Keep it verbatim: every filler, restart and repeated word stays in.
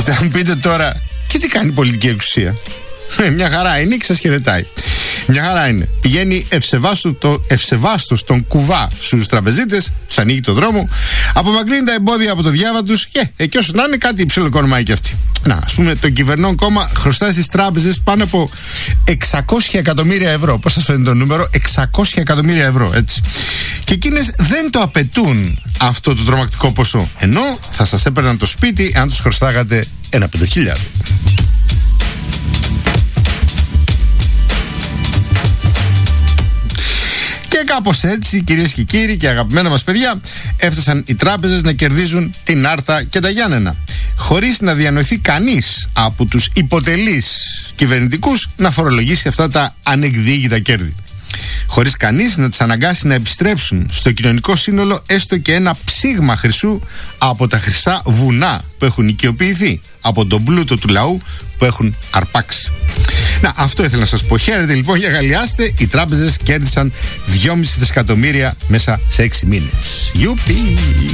Θα μου πείτε τώρα, και τι κάνει η πολιτική εξουσία? Μια χαρά είναι και σας χαιρετάει. Μια χαρά είναι. Πηγαίνει ευσεβάστο, ευσεβάστος τον κουβά στους τραπεζίτες, τους ανοίγει το δρόμο, απομακρύνει τα εμπόδια από το διάβα τους και εκεί όσο να είναι κάτι υψηλοκονομάει και αυτή. Να, ας πούμε, το κυβερνών κόμμα χρωστάει στις τράπεζες πάνω από εξακόσια εκατομμύρια ευρώ. Πώς σας φαίνεται το νούμερο? εξακόσια εκατομμύρια ευρώ, έτσι. Και εκείνες δεν το απαιτούν αυτό το τρομακτικό ποσό. Ενώ θα σας έπαιρναν το σπίτι αν τους χρωστάγατε ένα πεντοχίλιαρο. Και κάπως έτσι, κυρίες και κύριοι και αγαπημένα μας παιδιά, έφτασαν οι τράπεζες να κερδίζουν την Άρτα και τα Γιάννενα, χωρίς να διανοηθεί κανείς από τους υποτελείς κυβερνητικούς να φορολογήσει αυτά τα ανεκδιήγητα κέρδη. Χωρίς κανείς να τις αναγκάσει να επιστρέψουν στο κοινωνικό σύνολο έστω και ένα ψήγμα χρυσού από τα χρυσά βουνά που έχουν οικειοποιηθεί, από τον πλούτο του λαού που έχουν αρπάξει. Να, αυτό ήθελα να σας πω. Χαίρετε λοιπόν για γαλλιάστε. Οι τράπεζες κέρδισαν δυόμισι δισεκατομμύρια μέσα σε έξι μήνες. Ιουπι!